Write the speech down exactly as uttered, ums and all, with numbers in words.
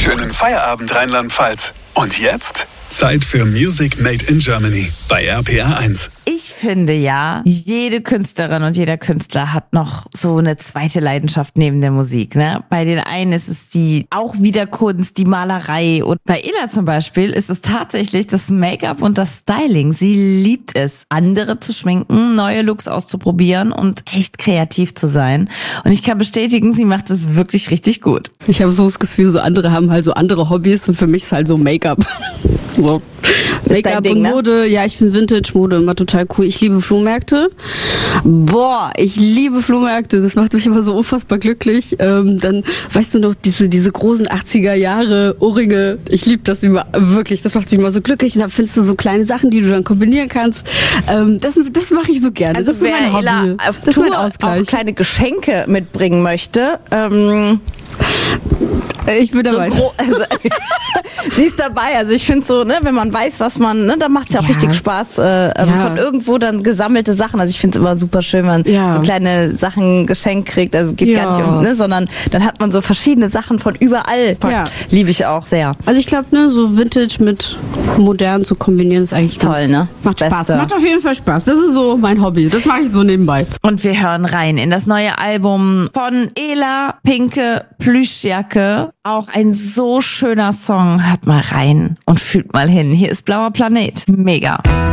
Schönen Feierabend, Rheinland-Pfalz. Und jetzt Zeit für Music Made in Germany bei R P R eins. Ich finde ja, jede Künstlerin und jeder Künstler hat noch so eine zweite Leidenschaft neben der Musik. Ne? Bei den einen ist es die auch wieder Kunst, die Malerei. Und bei Ela zum Beispiel ist es tatsächlich das Make-up und das Styling. Sie liebt es, andere zu schminken, neue Looks auszuprobieren und echt kreativ zu sein. Und ich kann bestätigen, sie macht es wirklich richtig gut. Ich habe so das Gefühl, so andere haben halt so andere Hobbys und für mich ist halt so Make-up. So Make-up und Mode, ja, ich finde Vintage-Mode immer total cool. Ich liebe Flohmärkte. Boah, ich liebe Flohmärkte. Das macht mich immer so unfassbar glücklich. Ähm, dann, weißt du noch, diese diese großen achtziger Jahre Ohrringe. Ich liebe das immer, wirklich. Das macht mich immer so glücklich. Und da findest du so kleine Sachen, die du dann kombinieren kannst. Ähm, das das mache ich so gerne. Also das ist wer mein Hobby. Ela auf das ist Tour mein Ausgleich. auch kleine Geschenke mitbringen möchte, ähm, ich bin dabei. So gro- also, sie ist dabei. Also ich finde so, ne, wenn man weiß, was man, ne, dann macht es ja auch Ja. richtig Spaß, äh, ähm, Ja. von irgendwo dann gesammelte Sachen. Also ich finde es immer super schön, wenn man Ja. so kleine Sachen geschenkt kriegt. Also geht Ja. gar nicht um, ne, sondern dann hat man so verschiedene Sachen von überall. Ja. Liebe ich auch sehr. Also ich glaube, ne, so Vintage mit modern zu kombinieren ist eigentlich Toll, ganz, ne? Macht Das Spaß. Beste. Macht auf jeden Fall Spaß. Das ist so mein Hobby. Das mache ich so nebenbei. Und wir hören rein in das neue Album von Ela, Pinke Plüschjacke. Auch ein so schöner Song. Hört mal rein und fühlt mal hin. Hier ist Blauer Planet. Mega.